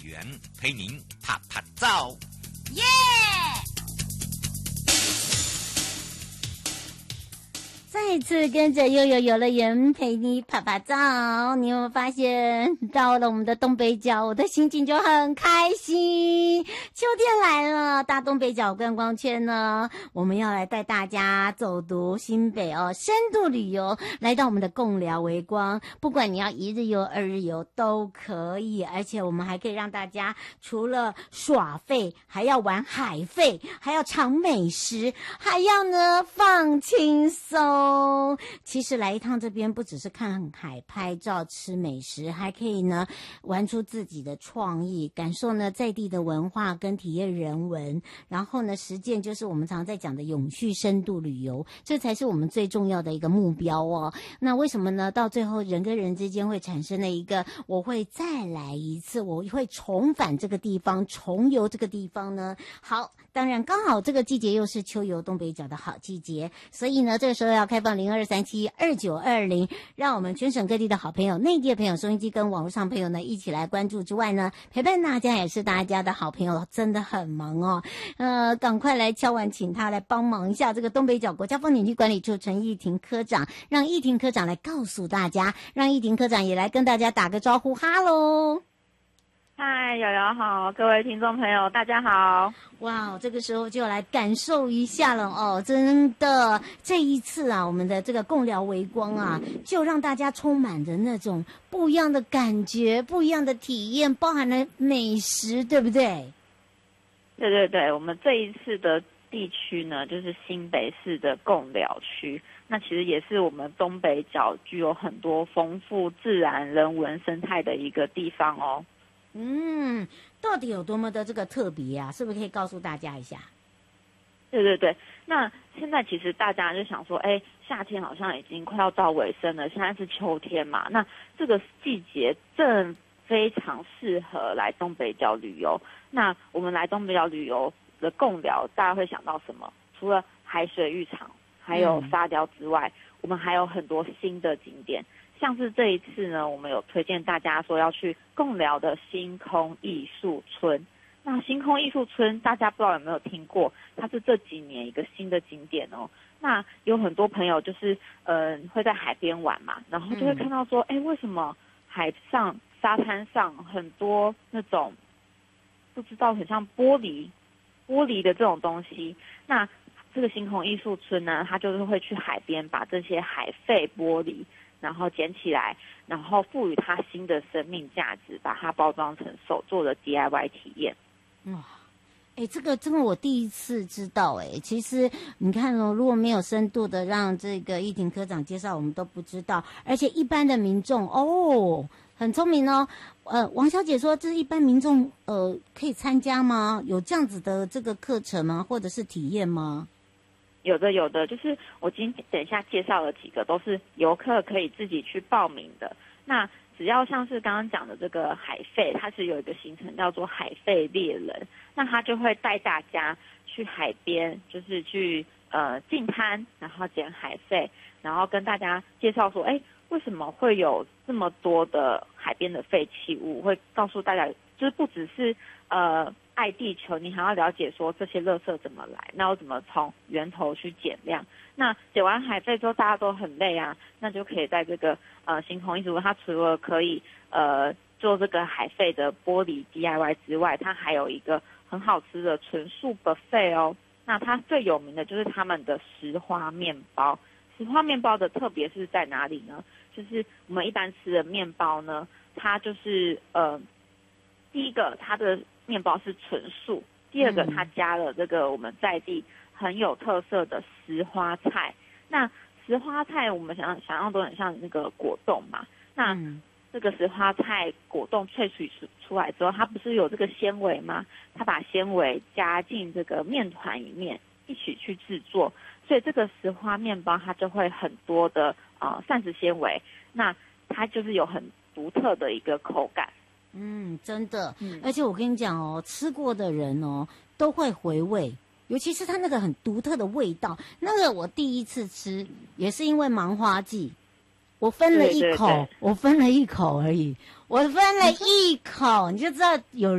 园，陪您啪啪照。 耶！再次跟着悠悠游乐园陪你拍拍照，你有没有发现到了我们的东北角，我的心情就很开心。秋天来了，大东北角观光圈呢，我们要来带大家走读新北哦，深度旅游，来到我们的贡寮微光，不管你要一日游、2日游都可以，而且我们还可以让大家除了耍废，还要玩海废，还要尝美食，还要呢放轻松。其实来一趟这边不只是看海、拍照、吃美食，还可以呢玩出自己的创意，感受呢在地的文化跟体验人文，然后呢实践就是我们常在讲的永续深度旅游，这才是我们最重要的一个目标哦。那为什么呢？到最后人跟人之间会产生了一个我会再来一次，我会重返这个地方，重游这个地方呢？好，当然刚好这个季节又是秋游东北角的好季节，所以呢这个时候要开放02372920，让我们全省各地的好朋友、内地的朋友、收音机跟网络上朋友呢一起来关注之外呢，陪伴大家也是大家的好朋友，真的很忙哦。赶快来敲完，请他来帮忙一下这个东北角国家风景区管理处陈义庭科长，让义庭科长来告诉大家，让义庭科长也来跟大家打个招呼，哈喽。 嗨，瑶瑶好，各位听众朋友大家好。 哇，这个时候就来感受一下了哦，真的，这一次啊，我们的这个贡寮微光啊，就让大家充满着那种不一样的感觉、不一样的体验，包含了美食，对不对？ 对对对，我们这一次的地区呢，就是新北市的贡寮区，那其实也是我们东北角具有很多丰富自然、人文、生态的一个地方哦。 到底有多么的这个特别啊？是不是可以告诉大家一下？ 对对对，那现在其实大家就想说，夏天好像已经快要到尾声了，现在是秋天嘛，那这个季节正非常适合来东北角旅游。那我们来东北角旅游的贡寮，大家会想到什么？除了海水浴场还有沙雕之外，我们还有很多新的景点。像是这一次呢，我们有推荐大家说要去贡寮的星空艺术村。那星空艺术村大家不知道有没有听过，它是这几年一个新的景点哦。那有很多朋友就是会在海边玩嘛，然后就会看到说，为什么海上沙滩上很多那种不知道很像玻璃的这种东西。那这个星空艺术村呢，它就是会去海边把这些海废玻璃然后捡起来，然后赋予它新的生命价值，把它包装成手做的 DIY 体验。 哇，这个真的我第一次知道。其实你看哦，如果没有深度的让这个义庭科长介绍，我们都不知道。而且一般的民众很聪明哦。王小姐说，这是一般民众可以参加吗？有这样子的这个课程吗？或者是体验吗？ 有的，就是我等一下介绍了几个都是游客可以自己去报名的。那只要像是刚刚讲的这个海废，它是有一个行程叫做海废猎人，那他就会带大家去海边，就是去净滩，然后捡海废，然后跟大家介绍说，为什么会有这么多的海边的废弃物，会告诉大家，就是不只是爱地球，你还要了解说这些垃圾怎么来，那我怎么从源头去减量。那捡完海废之后大家都很累啊，那就可以在这个星空艺术，它除了可以做这个海废的玻璃 DIY 之外，它还有一个很好吃的纯素 buffet 哦。那它最有名的就是他们的石花面包。石花面包的特别是在哪里呢？就是我们一般吃的面包呢，它就是第一个它的面包是纯素，第二个它加了这个我们在地很有特色的石花菜。那石花菜我们想象都很像那个果冻嘛，那这个石花菜果冻萃取出来之后，它不是有这个纤维吗？它把纤维加进这个面团里面一起去制作，所以这个石花面包它就会很多的膳食纤维，那它就是有很独特的一个口感。 真的，而且我跟你讲哦，吃过的人哦都会回味，尤其是它那个很独特的味道。那个我第一次吃也是因为芒花季，我分了一口，我分了一口而已，我分了一口，你就知道有